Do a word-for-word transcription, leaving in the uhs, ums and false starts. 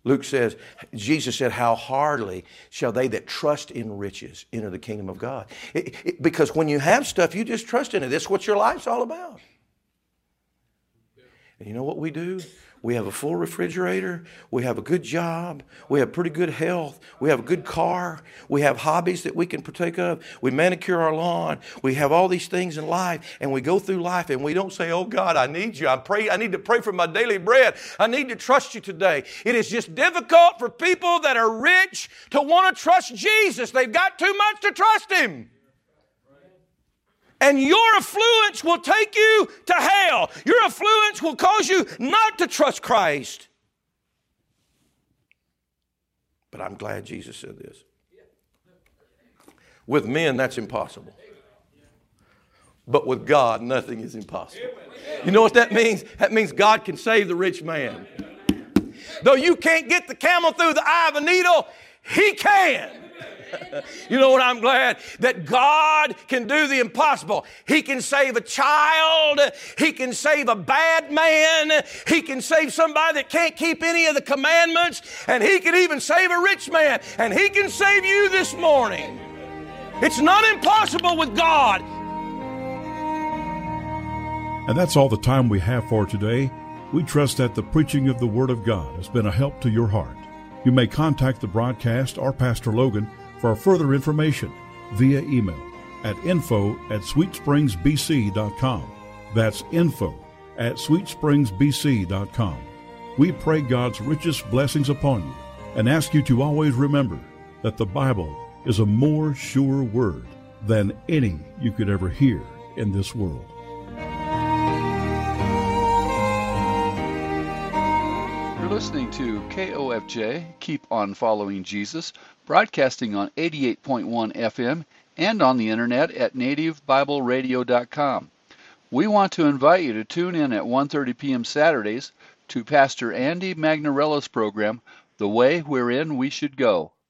Luke says, Jesus said, how hardly shall they that trust in riches enter the kingdom of God. It, it, because when you have stuff, you just trust in it. That's what your life's all about. And you know what we do? We have a full refrigerator. We have a good job. We have pretty good health. We have a good car. We have hobbies that we can partake of. We manicure our lawn. We have all these things in life, and we go through life, and we don't say, oh, God, I need you. I pray. I need to pray for my daily bread. I need to trust you today. It is just difficult for people that are rich to want to trust Jesus. They've got too much to trust Him. And your affluence will take you to hell. Your affluence will cause you not to trust Christ. But I'm glad Jesus said this. With men, that's impossible. But with God, nothing is impossible. You know what that means? That means God can save the rich man. Though you can't get the camel through the eye of a needle, He can. You know what? I'm glad that God can do the impossible. He can save a child. He can save a bad man. He can save somebody that can't keep any of the commandments. And He can even save a rich man. And He can save you this morning. It's not impossible with God. And that's all the time we have for today. We trust that the preaching of the Word of God has been a help to your heart. You may contact the broadcast or Pastor Logan for further information via email at info at sweet springs b c dot com. That's info at sweet springs b c dot com. We pray God's richest blessings upon you and ask you to always remember that the Bible is a more sure word than any you could ever hear in this world. You're listening to K O F J, Keep On Following Jesus, broadcasting on eighty-eight point one F M and on the internet at native bible radio dot com. We want to invite you to tune in at one thirty p.m. Saturdays to Pastor Andy Magnarella's program, The Way Wherein We Should Go.